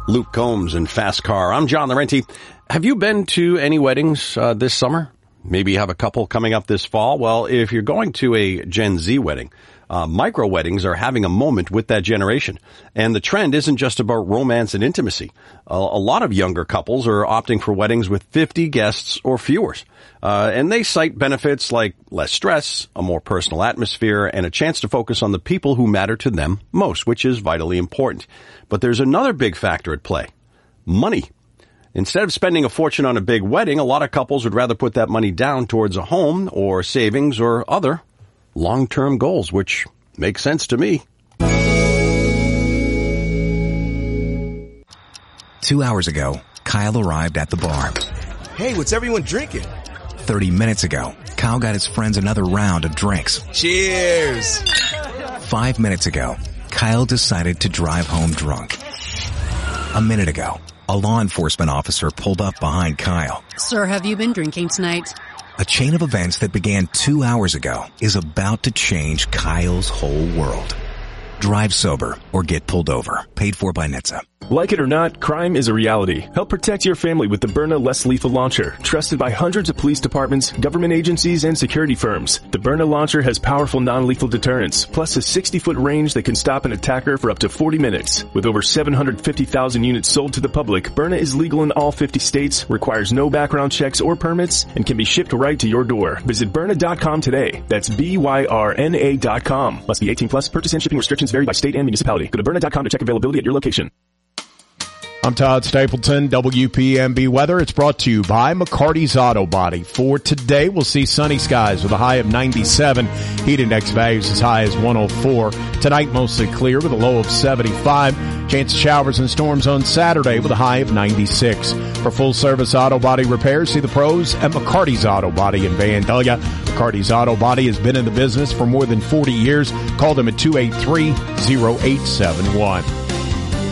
Luke Combs and Fast Car. I'm John Laurenti. Have you been to any weddings this summer? Maybe you have a couple coming up this fall. Well, if you're going to a Gen Z wedding, micro weddings are having a moment with that generation. And the trend isn't just about romance and intimacy. A lot of younger couples are opting for weddings with 50 guests or fewer. And they cite benefits like less stress, a more personal atmosphere, and a chance to focus on the people who matter to them most, which is vitally important. But there's another big factor at play: money. Instead of spending a fortune on a big wedding, a lot of couples would rather put that money down towards a home or savings or other long-term goals, which makes sense to me. 2 hours ago, Kyle arrived at the bar. Hey, what's everyone drinking? 30 minutes ago, Kyle got his friends another round of drinks. Cheers! 5 minutes ago, Kyle decided to drive home drunk. A minute ago, a law enforcement officer pulled up behind Kyle. Sir, have you been drinking tonight? A chain of events that began 2 hours ago is about to change Kyle's whole world. Drive sober or get pulled over. Paid for by NHTSA. Like it or not, crime is a reality. Help protect your family with the Byrna Less Lethal Launcher, trusted by hundreds of police departments, government agencies, and security firms. The Byrna launcher has powerful non-lethal deterrence, plus a 60-foot range that can stop an attacker for up to 40 minutes. With over 750,000 units sold to the public, Byrna is legal in all 50 states, requires no background checks or permits, and can be shipped right to your door. Visit Byrna.com today. That's BYRNA.com. Must be 18 plus. Purchase and shipping restrictions vary by state and municipality. Go to Byrna.com to check availability at your location. I'm Todd Stapleton, WPMB Weather. It's brought to you by McCarty's Auto Body. For today, we'll see sunny skies with a high of 97. Heat index values as high as 104. Tonight, mostly clear with a low of 75. Chance of showers and storms on Saturday with a high of 96. For full-service auto body repairs, see the pros at McCarty's Auto Body in Vandalia. McCarty's Auto Body has been in the business for more than 40 years. Call them at 283-0871.